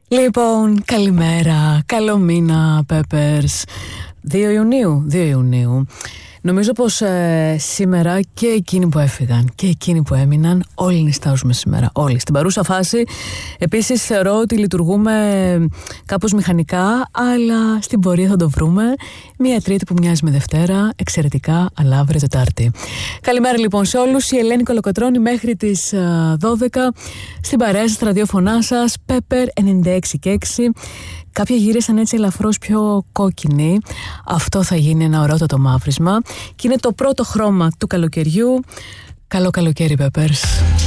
Λοιπόν, καλημέρα, καλό μήνα, Peppers. 2 Ιουνίου. Νομίζω πως σήμερα και εκείνοι που έφυγαν και εκείνοι που έμειναν, όλοι νηστάζουμε σήμερα, όλοι. Στην παρούσα φάση, επίσης θεωρώ ότι λειτουργούμε κάπως μηχανικά, αλλά στην πορεία θα το βρούμε. Μία Τρίτη που μοιάζει με Δευτέρα, εξαιρετικά, αλλά αύριο Τετάρτη. Καλημέρα λοιπόν σε όλους, η Ελένη Κολοκοτρώνη μέχρι τις 12, στην παρέα σας, στα ραδιόφωνά σας, Pepper 96 και 6. Κάποια γύρισαν έτσι ελαφρώς πιο κόκκινοι. Αυτό θα γίνει ένα ωραιότατο μαύρισμα. Και είναι το πρώτο χρώμα του καλοκαιριού. Καλό καλοκαίρι, Peppers.